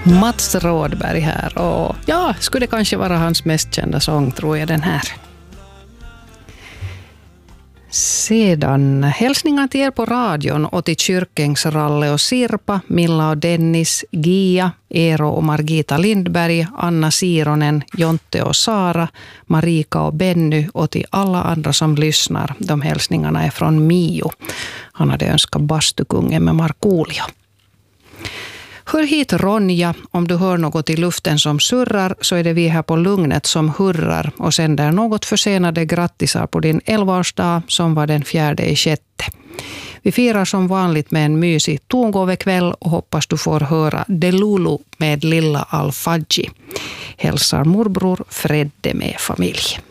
Mats Rådberg här. Och ja, skulle det kanske vara hans mest kända sång, tror jag, den här. Sedan hälsningar till er på radion och till Kyrkängs Ralle och Sirpa, Milla och Dennis, Gia, Eero och Margita Lindberg, Anna Sironen, Jonte och Sara, Marika och Benny och till alla andra som lyssnar. De hälsningarna är från Mio. Han hade önskat bastukungen med Markoolio. Hör hit Ronja, om du hör något i luften som surrar så är det vi här på Lugnet som hurrar och sänder något försenade grattisar på din 11-årsdag som var den 4/6. Vi firar som vanligt med en mysig tongåvekväll och hoppas du får höra Delulu med Lilla Al-Fadji. Hälsar morbror Fredde med familj.